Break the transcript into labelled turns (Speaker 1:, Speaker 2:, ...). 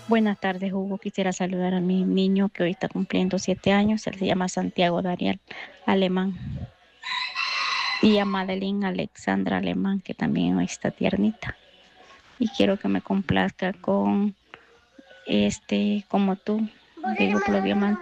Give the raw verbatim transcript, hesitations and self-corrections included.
Speaker 1: Buenas tardes, Hugo. Quisiera saludar a mi niño que hoy está cumpliendo siete años. Él se llama Santiago Daniel Alemán. Y a Madeline Alexandra Alemán, que también hoy está tiernita. Y quiero que me complazca con este, como tú, de Duplo Diamante.